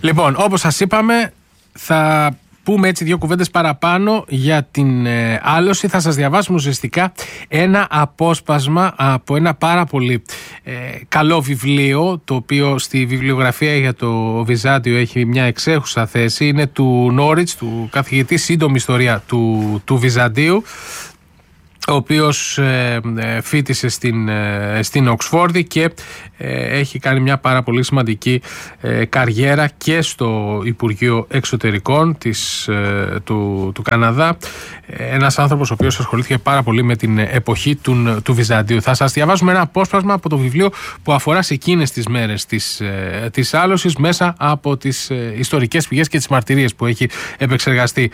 Λοιπόν, όπως σας είπαμε, θα πούμε έτσι δύο κουβέντες παραπάνω για την άλωση. Θα σας διαβάσουμε ουσιαστικά ένα απόσπασμα από ένα πάρα πολύ καλό βιβλίο, το οποίο στη βιβλιογραφία για το Βυζάντιο έχει μια εξέχουσα θέση. Είναι του Νόριτς, του καθηγητή Σύντομη Ιστορία του Βυζαντίου, ο οποίος φοιτησε στην Οξφόρδη και έχει κάνει μια πάρα πολύ σημαντική καριέρα και στο Υπουργείο Εξωτερικών του Καναδά. Ένας άνθρωπος ο οποίος ασχολήθηκε πάρα πολύ με την εποχή του Βυζαντίου. Θα σας διαβάσουμε ένα απόσπασμα από το βιβλίο που αφορά σε εκείνες τις μέρες της άλωσης μέσα από τις ιστορικές πηγές και τις μαρτυρίες που έχει επεξεργαστεί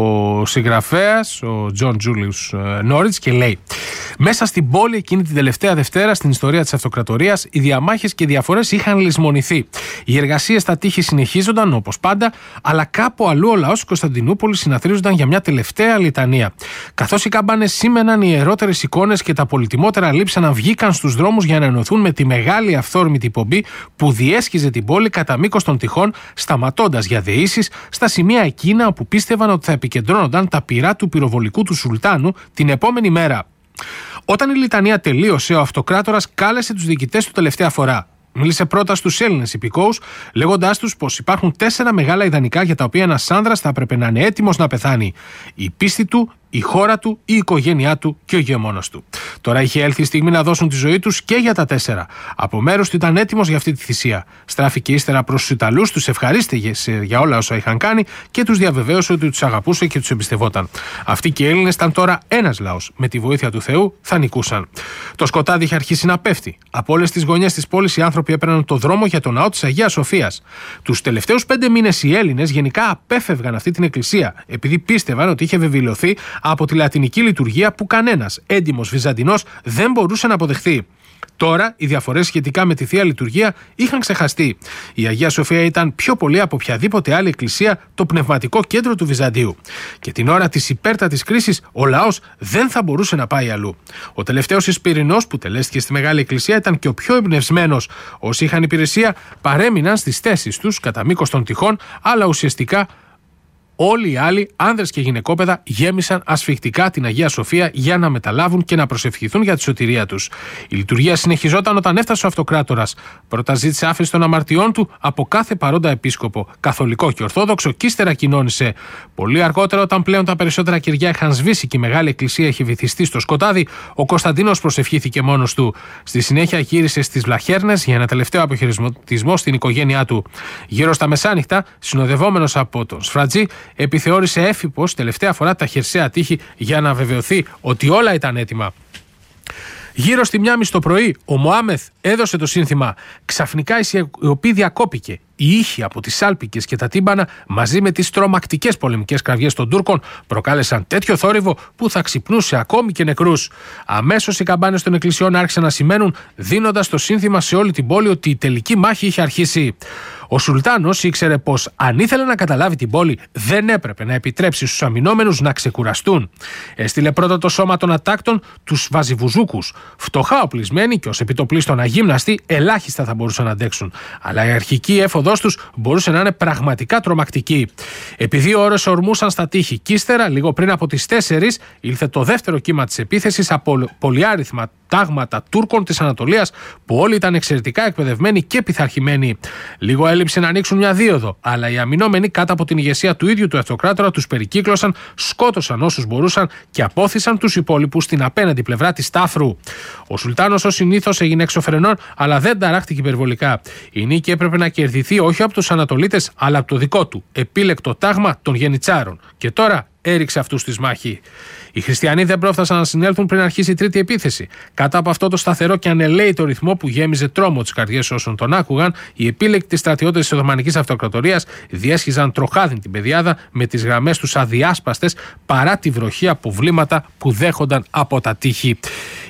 ο συγγραφέας, ο Τζον Τζούλιους Νόριτς, και λέει: μέσα στην πόλη εκείνη την τελευταία Δευτέρα στην ιστορία της αυτοκρατορίας, οι διαμάχες και οι διαφορές είχαν λησμονηθεί. Οι εργασίες στα τείχη συνεχίζονταν όπως πάντα, αλλά κάπου αλλού ο λαός της Κωνσταντινούπολης συναθρίζονταν για μια τελευταία λιτανία. Καθώς οι καμπάνες σήμαιναν, οι ιερότερες εικόνες και τα πολυτιμότερα λείψανα βγήκαν στους δρόμους για να ενωθούν με τη μεγάλη αυθόρμητη πομπή που διέσχιζε την πόλη κατά μήκος των τυχών, σταματώντας για δεήσεις στα σημεία εκείνα όπου πίστευαν ότι θα επικεντρώνονταν τα πυρά του πυροβολικού του Σουλτάνου την επόμενη μέρα. Όταν η λιτανία τελείωσε, ο αυτοκράτορας κάλεσε τους διοικητές του τελευταία φορά. Μίλησε πρώτα στους Έλληνες υπηκόους, λέγοντάς τους πως υπάρχουν 4 μεγάλα ιδανικά για τα οποία ένας άνδρας θα έπρεπε να είναι έτοιμος να πεθάνει: η πίστη του, η χώρα του, η οικογένειά του και ο γεμόνος του. Τώρα είχε έλθει η στιγμή να δώσουν τη ζωή τους και για τα 4. Από μέρους του ήταν έτοιμος για αυτή τη θυσία. Στράφηκε ύστερα προς τους Ιταλούς, τους ευχαρίστησε για όλα όσα είχαν κάνει και τους διαβεβαίωσε ότι τους αγαπούσε και τους εμπιστευόταν. Αυτοί και οι Έλληνες ήταν τώρα ένας λαός. Με τη βοήθεια του Θεού θα νικούσαν. Το σκοτάδι είχε αρχίσει να πέφτει. Από όλες τις γωνιές της πόλης οι άνθρωποι έπαιρναν το δρόμο για τον ναό της Αγίας Σοφίας. Τους τελευταίους 5 μήνες οι Έλληνες γενικά απέφευγαν αυτή την εκκλησία, επειδή πίστευαν ότι είχε βεβαιωθεί από τη λατινική λειτουργία που κανένας έντιμος Βυζαντινός δεν μπορούσε να αποδεχθεί. Τώρα οι διαφορές σχετικά με τη Θεία Λειτουργία είχαν ξεχαστεί. Η Αγία Σοφία ήταν πιο πολύ από οποιαδήποτε άλλη εκκλησία το πνευματικό κέντρο του Βυζαντίου. Και την ώρα της υπέρτατης κρίσης ο λαός δεν θα μπορούσε να πάει αλλού. Ο τελευταίος Ισπυρινός που τελέστηκε στη Μεγάλη Εκκλησία ήταν και ο πιο εμπνευσμένος. Όσοι είχαν υπηρεσία παρέμειναν στις θέσεις τους κατά μήκος των τυχών, αλλά ουσιαστικά όλοι οι άλλοι, άνδρες και γυναικόπαιδα, γέμισαν ασφιχτικά την Αγία Σοφία για να μεταλάβουν και να προσευχηθούν για τη σωτηρία τους. Η λειτουργία συνεχιζόταν όταν έφτασε ο αυτοκράτορας. Πρώτα ζήτησε άφεση των αμαρτιών του από κάθε παρόντα επίσκοπο, καθολικό και ορθόδοξο, και ύστερα κοινώνησε. Πολύ αργότερα, όταν πλέον τα περισσότερα κεριά είχαν σβήσει και η Μεγάλη Εκκλησία είχε βυθιστεί στο σκοτάδι, ο Κωνσταντίνος προσευχήθηκε μόνος του. Στη συνέχεια γύρισε στις Βλαχέρνες για ένα τελευταίο αποχαιρετισμό στην οικογένειά του. Γύρω στα μεσάνυχτα, συνοδευόμενος από τον Σφρατζή, επιθεώρησε έφυπος τελευταία φορά τα χερσαία τείχη για να βεβαιωθεί ότι όλα ήταν έτοιμα. Γύρω στη 1:30 το πρωί, ο Μωάμεθ έδωσε το σύνθημα. Ξαφνικά η σιωπή διακόπηκε. Οι ήχοι από τις σάλπικες και τα τύμπανα, μαζί με τις τρομακτικές πολεμικές κραυγές των Τούρκων, προκάλεσαν τέτοιο θόρυβο που θα ξυπνούσε ακόμη και νεκρούς. Αμέσως οι καμπάνες των εκκλησιών άρχισαν να σημαίνουν, δίνοντας το σύνθημα σε όλη την πόλη ότι η τελική μάχη είχε αρχίσει. Ο Σουλτάνος ήξερε πως αν ήθελε να καταλάβει την πόλη, δεν έπρεπε να επιτρέψει στους αμυνόμενους να ξεκουραστούν. Έστειλε πρώτα το σώμα των ατάκτων, τους Βαζιβουζούκους. Φτωχά οπλισμένοι και ως επιτοπλίστων αγύμναστοι, ελάχιστα θα μπορούσαν να αντέξουν. Αλλά η αρχική έφοδός τους μπορούσε να είναι πραγματικά τρομακτική. Επί 2 ώρες ορμούσαν στα τείχη, κι ύστερα, λίγο πριν από τις 4, ήλθε το δεύτερο κύμα της επίθεσης από πολυάριθμα τάγματα Τούρκων της Ανατολίας, που όλοι ήταν εξαιρετικά εκπαιδευμένοι και πειθαρχημένοι. Λίγο έλειψε να ανοίξουν μια δίωδο, αλλά οι αμυνόμενοι, κάτω από την ηγεσία του ίδιου του αυτοκράτορα, τους περικύκλωσαν, σκότωσαν όσους μπορούσαν και απόθυσαν τους υπόλοιπους στην απέναντι πλευρά της Τάφρου. Ο Σουλτάνος, ως συνήθως, έγινε εξωφρενών, αλλά δεν ταράχτηκε υπερβολικά. Η νίκη έπρεπε να κερδιθεί όχι από τους Ανατολίτες, αλλά από το δικό του επίλεκτο τάγμα των Γενιτσάρων. Και τώρα έριξε αυτούς στη μάχη. Οι χριστιανοί δεν πρόφτασαν να συνέλθουν πριν αρχίσει η τρίτη επίθεση. Κάτω από αυτό το σταθερό και ανελαίητο ρυθμό που γέμιζε τρόμο τις καρδιές όσων τον άκουγαν, οι επίλεκτοι στρατιώτες της Οθωμανικής Αυτοκρατορίας διέσχιζαν τροχάδιν την πεδιάδα με τις γραμμές τους αδιάσπαστες παρά τη βροχή από βλήματα που δέχονταν από τα τείχη.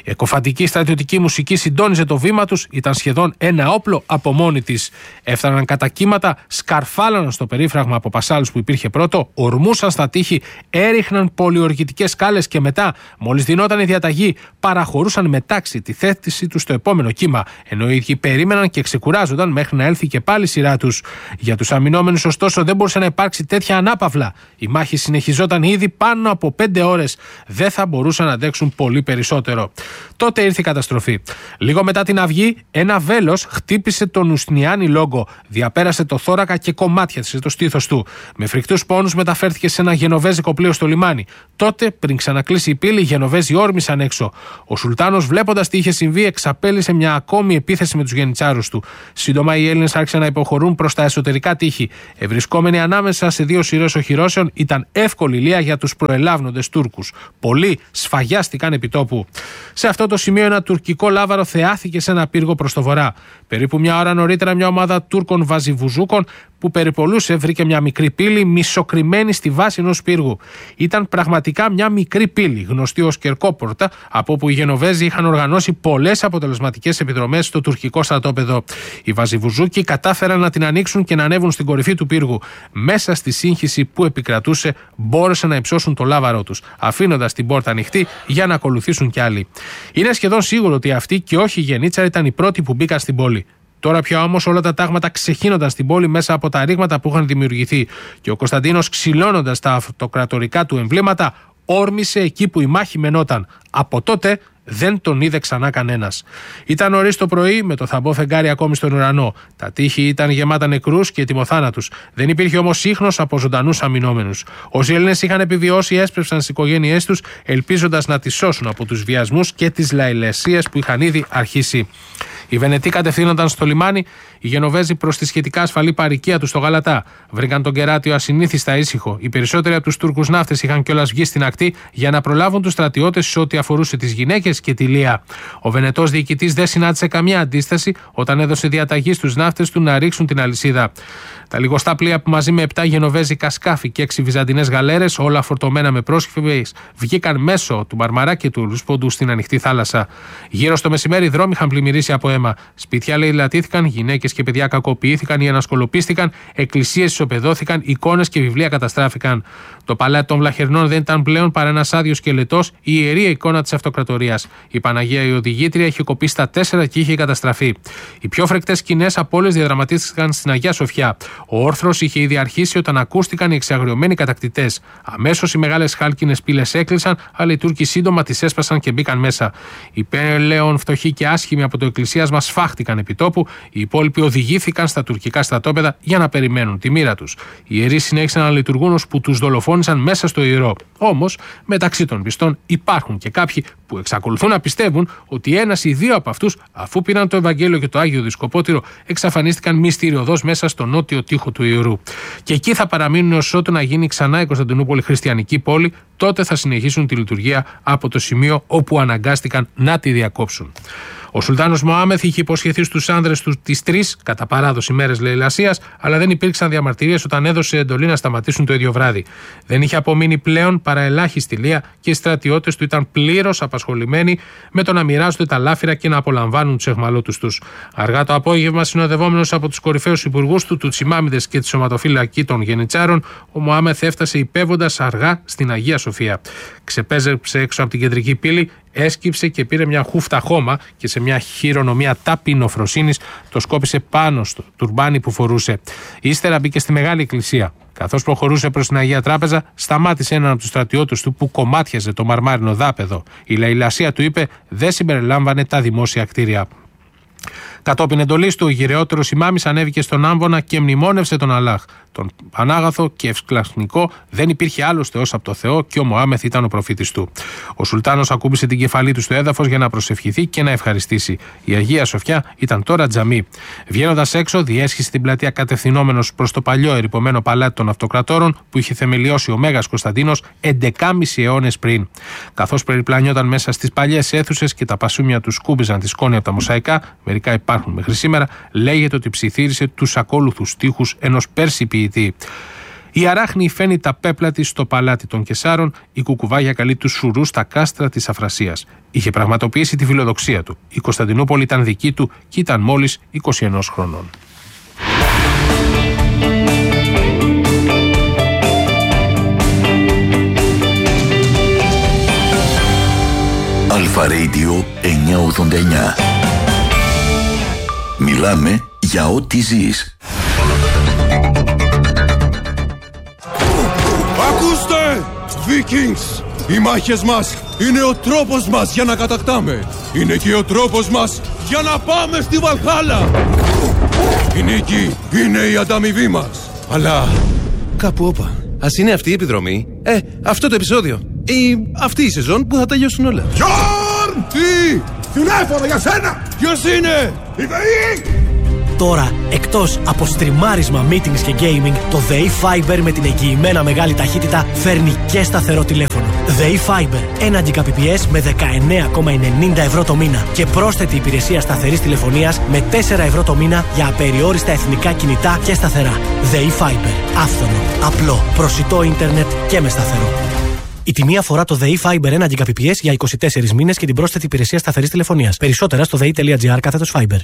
Η εκοφαντική στρατιωτική μουσική συντόνιζε το βήμα τους, ήταν σχεδόν ένα όπλο από μόνη της. Έφταναν κατά κύματα, σκαρφάλωναν στο περίφραγμα από πασάλους που υπήρχε πρώτο, ορμούσαν στα τείχη, έριχναν πολιορκητικές σκάλες και μετά, μόλις δινόταν η διαταγή, παραχωρούσαν με τάξη τη θέτηση τους στο επόμενο κύμα, ενώ οι ίδιοι περίμεναν και ξεκουράζονταν μέχρι να έλθει και πάλι η σειρά τους. Για τους αμυνόμενους, ωστόσο, δεν μπορούσε να υπάρξει τέτοια ανάπαυλα. Η μάχη συνεχιζόταν ήδη πάνω από 5 ώρες. Δεν θα μπορούσαν να αντέξουν πολύ περισσότερο. Τότε ήρθε η καταστροφή. Λίγο μετά την αυγή, ένα βέλος χτύπησε τον Ουστνιάνι Λόγκο, διαπέρασε το θώρακα και κομμάτιασε το στήθος του. Με φρικτούς πόνους μεταφέρθηκε σε ένα γενοβέζικο πλοίο στο λιμάνι. Τότε, πριν ξανακλείσει η πύλη, οι Γενοβέζοι όρμησαν έξω. Ο Σουλτάνος, βλέποντας τι είχε συμβεί, εξαπέλυσε μια ακόμη επίθεση με τους γενιτσάρους του. Σύντομα, οι Έλληνες άρχισαν να υποχωρούν προς τα εσωτερικά τείχη. Ευρισκόμενοι ανάμεσα σε δύο σειρές οχυρώσεων, ήταν εύκολη λία για τους προελάβνοντες Τούρκους. Πολλοί σφαγιάστηκαν επί τόπου. Σε αυτό το σημείο, ένα τουρκικό λάβαρο θεάθηκε σε ένα πύργο προς το βορρά. Περίπου μια ώρα νωρίτερα, μια ομάδα Τούρκων βαζιβουζούκων που περιπολούσε βρήκε μια μικρή πύλη μισοκρυμμένη στη βάση ενός πύργου. Ήταν πραγματικά μια μικρή πύλη, γνωστή ως Κερκόπορτα, από όπου οι Γενοβέζοι είχαν οργανώσει πολλές αποτελεσματικές επιδρομές στο τουρκικό στρατόπεδο. Οι Βαζιβουζούκοι κατάφεραν να την ανοίξουν και να ανέβουν στην κορυφή του πύργου. Μέσα στη σύγχυση που επικρατούσε, μπόρεσαν να υψώσουν το λάβαρό τους, αφήνοντας την πόρτα ανοιχτή για να ακολουθήσουν κι άλλοι. Είναι σχεδόν σίγουρο ότι αυτοί και όχι οι Γενίτσαροι ήταν οι πρώτοι που μπήκαν στην πόλη. Τώρα πια όμως όλα τα τάγματα ξεχύνονταν στην πόλη μέσα από τα ρήγματα που είχαν δημιουργηθεί και ο Κωνσταντίνος, ξυλώνοντας τα αυτοκρατορικά του εμβλήματα, όρμησε εκεί που η μάχη μενόταν. Από τότε δεν τον είδε ξανά κανένας. Ήταν νωρίς το πρωί, με το θαμπό φεγγάρι ακόμη στον ουρανό. Τα τείχη ήταν γεμάτα νεκρούς και ετοιμοθάνατους. Δεν υπήρχε όμως ίχνος από ζωντανούς αμυνόμενους. Όσοι Έλληνες είχαν επιβιώσει, έσπευσαν στις οικογένειές τους, ελπίζοντας να τις σώσουν από τους βιασμούς και τις λαιλεσίες που είχαν ήδη αρχίσει. Οι Βενετοί κατευθύνονταν στο λιμάνι, οι Γενοβέζοι προς τη σχετικά ασφαλή παροικία του στο Γαλατά. Βρήκαν τον Κεράτιο ασυνήθιστα ήσυχο. Οι περισσότεροι από τους Τούρκους ναύτες είχαν κιόλας βγει στην ακτή για να προλάβουν τους στρατιώτες σε ό,τι αφορούσε τις γυναίκες και τη Λία. Ο Βενετός διοικητής δεν συνάντησε καμία αντίσταση όταν έδωσε διαταγή στους ναύτες του να ρίξουν την αλυσίδα. Τα λιγοστά πλοία που μαζί με 7 γενοβέζικα σκάφη και 6 βυζαντινές γαλέρες, όλα φορτωμένα με πρόσφυγες, βγήκαν μέσω του Μαρμαρά και του Λουσπόντου στην ανοιχτή θάλασσα. Γύρω στο μεσημέρι, οι δρόμοι είχαν πλημμυρίσει από αίμα. Σπίτια λαιλατήθηκαν, γυναίκες και παιδιά κακοποιήθηκαν ή ανασκολοπίστηκαν, εκκλησίες ισοπεδώθηκαν, εικόνες και βιβλία καταστράφηκαν. Το παλάτι των Βλαχερνών δεν ήταν πλέον παρά ένας άδειος σκελετός, η ιερή εικόνα της αυτοκρατορίας. Η Παναγία η Οδηγήτρια είχε κοπεί στα 4 και είχε καταστραφεί. Οι πιο φρικτές σκηνές από όλες διαδραματίστηκαν στην Αγία Σοφιά. Ο όρθρος είχε ήδη αρχίσει όταν ακούστηκαν οι εξαγριωμένοι κατακτητές. Αμέσως οι μεγάλες χάλκινες πύλες έκλεισαν, αλλά οι Τούρκοι σύντομα τις έσπασαν και μπήκαν μέσα. Οι πλέον φτωχοί και άσχημοι από το εκκλησίασμα σφάχτηκαν επί τόπου, οι υπόλοιποι οδηγήθηκαν στα τουρκικά στρατόπεδα για να περιμένουν τη μοίρα τους. Οι ιερείς συνέχισαν να λειτουργούν ώσπου τους δολοφόνησαν μέσα στο ιερό. Όμως, μεταξύ των πιστών υπάρχουν και κάποιοι που εξακολουθούν να πιστεύουν ότι ένας ή δύο από αυτούς, αφού πήραν το Ευαγγέλιο και το Άγιο Δισκοπότηρο, εξαφανίστηκαν μυστηριωδώς μέσα στο νότιο τοίχο του ιερού. Και εκεί θα παραμείνουν έως ότου να γίνει ξανά η Κωνσταντινούπολη χριστιανική πόλη, τότε θα συνεχίσουν τη λειτουργία από το σημείο όπου αναγκάστηκαν να τη διακόψουν. Ο Σουλτάνος Μωάμεθ είχε υποσχεθεί στους άνδρες του τις 3 κατά παράδοση μέρες λαιλασίας, αλλά δεν υπήρξαν διαμαρτυρίες όταν έδωσε εντολή να σταματήσουν το ίδιο βράδυ. Δεν είχε απομείνει πλέον παρά ελάχιστη λία και οι στρατιώτες του ήταν πλήρως απασχολημένοι με το να μοιράζονται τα λάφυρα και να απολαμβάνουν τους αιχμαλώτους τους. Αργά το απόγευμα, συνοδευόμενος από τους κορυφαίους υπουργούς του, τους ημάμιδες και τη σωματοφύλακη των Γενιτσάρων, ο Μωάμεθ έφτασε υπέβοντας αργά στην Αγία Σοφία. Ξεπέζεψε έξω από την κεντρική πύλη, έσκυψε και πήρε μια χούφτα χώμα και σε μια χειρονομία ταπεινοφροσύνης το σκόπισε πάνω στο τουρμπάνι που φορούσε. Ύστερα μπήκε στη μεγάλη εκκλησία. Καθώς προχωρούσε προς την Αγία Τράπεζα, σταμάτησε έναν από τους στρατιώτες του που κομμάτιαζε το μαρμάρινο δάπεδο. Η λαιλασία, του είπε, δεν συμπεριλάμβανε τα δημόσια κτίρια. Κατόπιν εντολής του, ο γυρεότερος ημάμις ανέβηκε στον άμβονα και μνημόνευσε τον Αλλάχ. Τον Πανάγαθο και ευσκλασνικό, δεν υπήρχε άλλος Θεός από το Θεό και ο Μωάμεθ ήταν ο προφήτης του. Ο Σουλτάνος ακούμπησε την κεφαλή του στο έδαφος για να προσευχηθεί και να ευχαριστήσει. Η Αγία Σοφιά ήταν τώρα τζαμί. Βγαίνοντας έξω, διέσχισε την πλατεία κατευθυνόμενος προς το παλιό ερειπωμένο παλάτι των Αυτοκρατόρων που είχε θεμελιώσει ο Μέγας Κωνσταντίνος 11,5 αιώνες πριν. Καθώς περιπλανιόταν μέσα στις παλιές αίθουσες και τα πασούμια του σκούμπιζαν τη σκόνη από τα μοσαϊκά, μερικά υπάρχουν μέχρι σήμερα, λέγεται ότι ψιθύρισε τους ακόλουθους στίχους ενός Πέρση ποιητή. Η Αράχνη φαίνει τα πέπλα της στο παλάτι των Κεσάρων, η Κουκουβάγια καλεί τους Σουρούς στα κάστρα της Αφρασίας. Είχε πραγματοποιήσει τη φιλοδοξία του. Η Κωνσταντινούπολη ήταν δική του και ήταν μόλις 21 χρονών. Αλφα Radio 989. Μιλάμε για ό,τι ζεις. Ακούστε! Vikings! Οι μάχες μας είναι ο τρόπος μας για να κατακτάμε. Είναι και ο τρόπος μας για να πάμε στη Βαλχάλα. Η νίκη είναι η ανταμοιβή μας. Αλλά κάπου όπα. Ας είναι αυτή η επιδρομή, αυτό το επεισόδιο ή αυτή η σεζόν που θα τελειώσουν όλα. Γιόρν! Τι! Τηλέφωνο για σένα! Ποιος είναι? Η ΔΕΗ! Τώρα, εκτός από στριμάρισμα, meetings και gaming, το ΔΕΗ Fiber με την εγγυημένα μεγάλη ταχύτητα φέρνει και σταθερό τηλέφωνο. ΔΕΗ Fiber, 1 Gbps με 19,90 ευρώ το μήνα και πρόσθετη υπηρεσία σταθερής τηλεφωνίας με 4 ευρώ το μήνα για απεριόριστα εθνικά κινητά και σταθερά. ΔΕΗ Fiber, άφθονο, απλό, προσιτό ίντερνετ και με σταθερό. Η τιμή αφορά το ΔΕΗ Fiber 1 Gbps για 24 μήνες και την πρόσθετη υπηρεσία σταθερής τηλεφωνίας. Περισσότερα στο dei.gr/Fiber.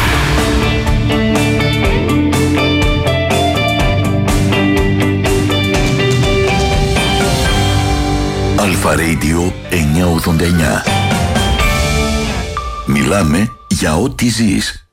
Αλφα Radio 989. Μιλάμε για ό,τι ζεις.